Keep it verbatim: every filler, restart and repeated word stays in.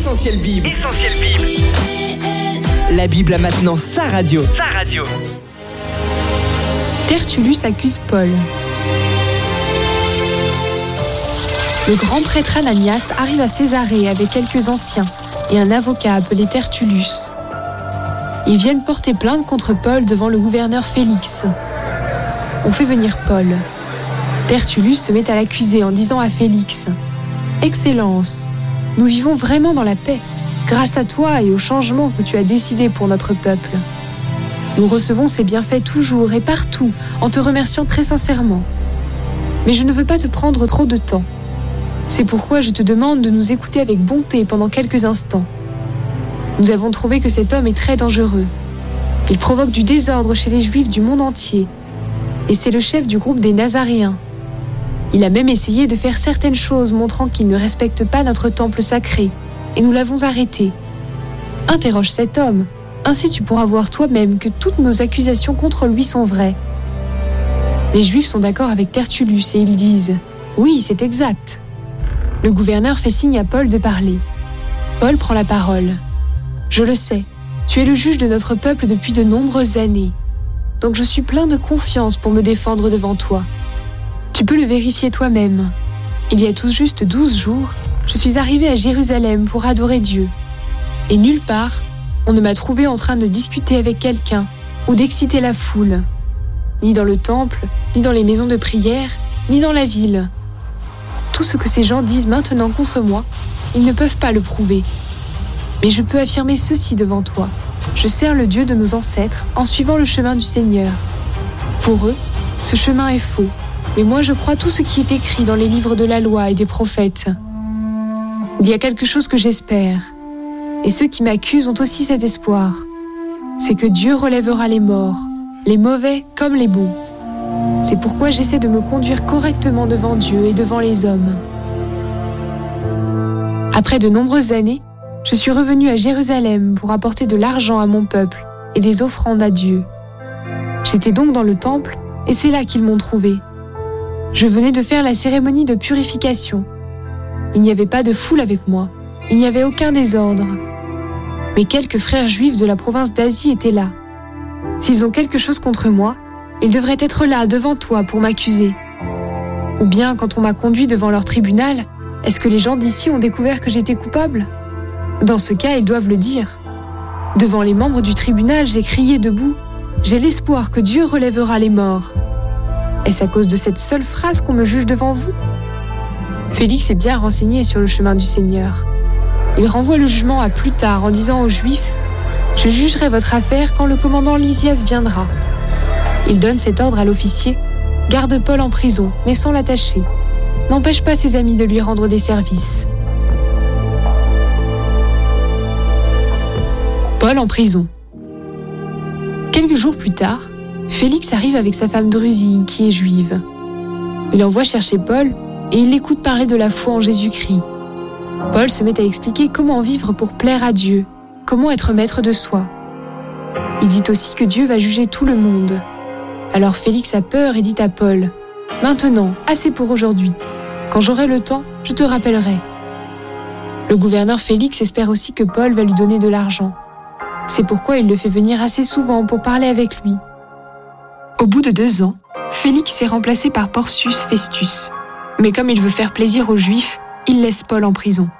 Essentiel Bible. Essentiel Bible. La Bible a maintenant sa radio. Sa radio. Tertullus accuse Paul. Le grand prêtre Ananias arrive à Césarée avec quelques anciens et un avocat appelé Tertullus. Ils viennent porter plainte contre Paul devant le gouverneur Félix. On fait venir Paul. Tertullus se met à l'accuser en disant à Félix : « Excellence, nous vivons vraiment dans la paix, grâce à toi et au changement que tu as décidé pour notre peuple. Nous recevons ces bienfaits toujours et partout en te remerciant très sincèrement. Mais je ne veux pas te prendre trop de temps. C'est pourquoi je te demande de nous écouter avec bonté pendant quelques instants. Nous avons trouvé que cet homme est très dangereux. Il provoque du désordre chez les Juifs du monde entier. Et c'est le chef du groupe des Nazaréens. Il a même essayé de faire certaines choses montrant qu'il ne respecte pas notre temple sacré, et nous l'avons arrêté. Interroge cet homme, ainsi tu pourras voir toi-même que toutes nos accusations contre lui sont vraies. » Les Juifs sont d'accord avec Tertullus et ils disent « Oui, c'est exact. » Le gouverneur fait signe à Paul de parler. Paul prend la parole. « Je le sais, tu es le juge de notre peuple depuis de nombreuses années. Donc je suis plein de confiance pour me défendre devant toi. Tu peux le vérifier toi-même. Il y a tout juste douze jours, je suis arrivé à Jérusalem pour adorer Dieu. Et nulle part, on ne m'a trouvé en train de discuter avec quelqu'un ou d'exciter la foule. Ni dans le temple, ni dans les maisons de prière, ni dans la ville. Tout ce que ces gens disent maintenant contre moi, ils ne peuvent pas le prouver. Mais je peux affirmer ceci devant toi. Je sers le Dieu de nos ancêtres en suivant le chemin du Seigneur. Pour eux, ce chemin est faux. Mais moi, je crois tout ce qui est écrit dans les livres de la loi et des prophètes. Il y a quelque chose que j'espère. Et ceux qui m'accusent ont aussi cet espoir. C'est que Dieu relèvera les morts, les mauvais comme les bons. C'est pourquoi j'essaie de me conduire correctement devant Dieu et devant les hommes. Après de nombreuses années, je suis revenu à Jérusalem pour apporter de l'argent à mon peuple et des offrandes à Dieu. J'étais donc dans le temple et c'est là qu'ils m'ont trouvé. Je venais de faire la cérémonie de purification. Il n'y avait pas de foule avec moi. Il n'y avait aucun désordre. Mais quelques frères juifs de la province d'Asie étaient là. S'ils ont quelque chose contre moi, ils devraient être là devant toi pour m'accuser. Ou bien, quand on m'a conduit devant leur tribunal, est-ce que les gens d'ici ont découvert que j'étais coupable ? Dans ce cas, ils doivent le dire. Devant les membres du tribunal, j'ai crié debout « J'ai l'espoir que Dieu relèvera les morts ». Est-ce à cause de cette seule phrase qu'on me juge devant vous ? Félix est bien renseigné sur le chemin du Seigneur. Il renvoie le jugement à plus tard en disant aux Juifs « Je jugerai votre affaire quand le commandant Lysias viendra ». Il donne cet ordre à l'officier « Garde Paul en prison, mais sans l'attacher. N'empêche pas ses amis de lui rendre des services. » Paul en prison. Quelques jours plus tard, Félix arrive avec sa femme Drusille, qui est juive. Il envoie chercher Paul et il l'écoute parler de la foi en Jésus-Christ. Paul se met à expliquer comment vivre pour plaire à Dieu, comment être maître de soi. Il dit aussi que Dieu va juger tout le monde. Alors Félix a peur et dit à Paul « Maintenant, assez pour aujourd'hui. Quand j'aurai le temps, je te rappellerai. » Le gouverneur Félix espère aussi que Paul va lui donner de l'argent. C'est pourquoi il le fait venir assez souvent pour parler avec lui. Au bout de deux ans, Félix est remplacé par Porcius Festus. Mais comme il veut faire plaisir aux Juifs, il laisse Paul en prison.